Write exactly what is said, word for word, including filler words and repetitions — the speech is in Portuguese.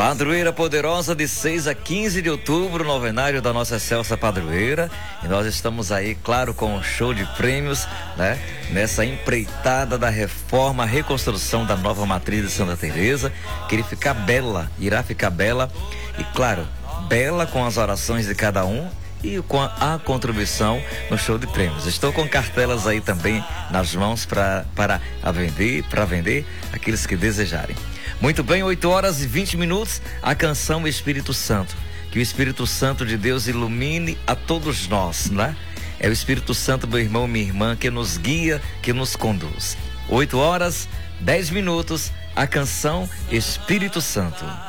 Padroeira Poderosa, de seis a quinze de outubro, novenário da nossa excelsa padroeira. E nós estamos aí, claro, com um show de prêmios, né? Nessa empreitada da reforma, reconstrução da nova matriz de Santa Teresa, que ele ficar bela, irá ficar bela. E claro, bela com as orações de cada um e com a contribuição no show de prêmios. Estou com cartelas aí também nas mãos pra, para a vender, para vender aqueles que desejarem. Muito bem, oito horas e vinte minutos, a canção Espírito Santo. Que o Espírito Santo de Deus ilumine a todos nós, né? É o Espírito Santo, meu irmão, minha irmã, que nos guia, que nos conduz. oito horas, dez minutos, a canção Espírito Santo.